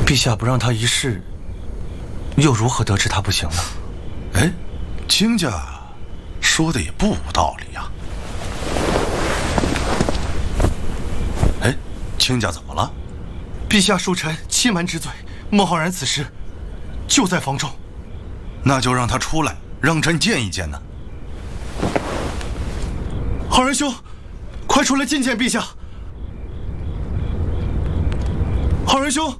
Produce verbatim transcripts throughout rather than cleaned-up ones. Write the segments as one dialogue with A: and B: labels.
A: 陛下不让他一试，又如何得知他不行呢？
B: 哎，卿家说的也不无道理呀。哎，卿家怎么了？
A: 陛下恕臣欺瞒之罪，孟浩然此时就在房中。
B: 那就让他出来，让朕见一见呢。
A: 浩然兄，快出来觐见陛下！浩然兄，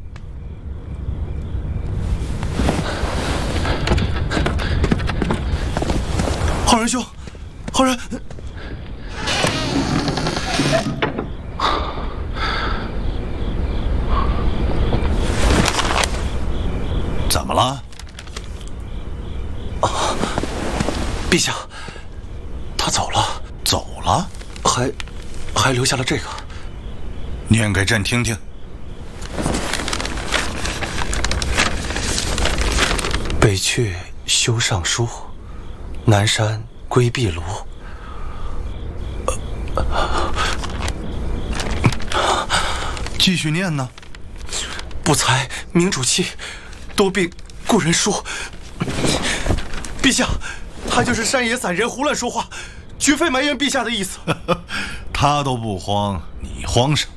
A: 浩然兄，浩然，
B: 怎么了？
A: 陛下，他走了，
B: 走了，
A: 还还留下了这个，
B: 念给朕听听。
A: 北去修尚书，南山归壁庐。
B: 继续念呢。
A: 不才明主气，多病故人疏。陛下，他就是山野散人胡乱说话，绝非埋怨陛下的意思。
B: 他都不慌，你慌什么？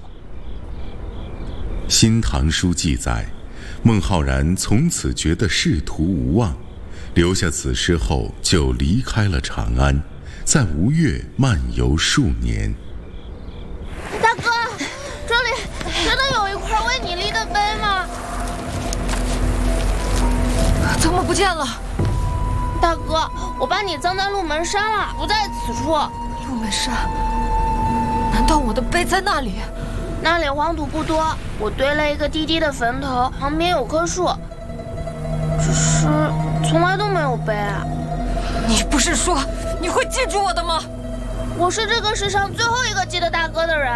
C: 《新唐书》记载，孟浩然从此觉得仕途无望，留下此诗后就离开了长安，在吴越漫游数年。
D: 大哥，这里真的有一块为你立的碑吗？
E: 怎么不见了？
D: 大哥，我把你葬在鹿门山了，不在此处。
E: 鹿门山？难道我的碑在那里？
D: 那里黄土不多，我堆了一个低低的坟头，旁边有棵树，只是从来都没有碑啊。
E: 你不是说你会记住我的吗？
D: 我是这个世上最后一个记得大哥的人。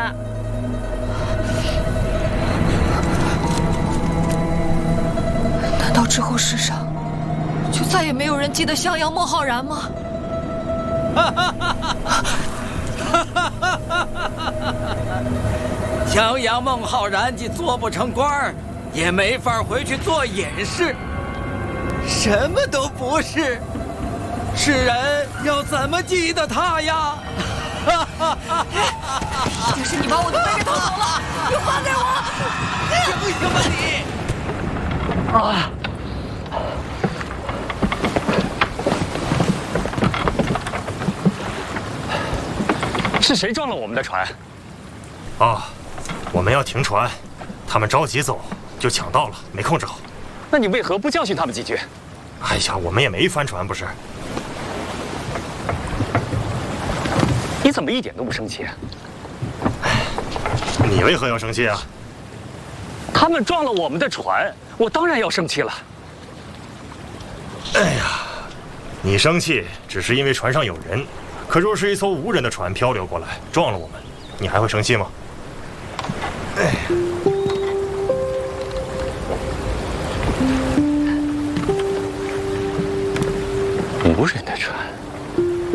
E: 难道之后世上就再也没有人记得襄阳孟浩然吗？
F: 襄阳孟浩然既做不成官儿，也没法回去做隐士，什么都不是，世人要怎么记得他呀？
E: 一定是你把我的碑给偷走了，你还给我！
F: 凭什么你？
G: 啊！是谁撞了我们的船？
H: 哦，我们要停船，他们着急走，就抢到了，没控制好。
G: 那你为何不教训他们几句？
H: 哎呀，我们也没翻船，不是？
G: 你怎么一点都不生气？
H: 你为何要生气啊？
G: 他们撞了我们的船，我当然要生气了。
H: 哎呀，你生气只是因为船上有人，可若是一艘无人的船漂流过来撞了我们，你还会生气吗？哎呀，
G: 无人的船。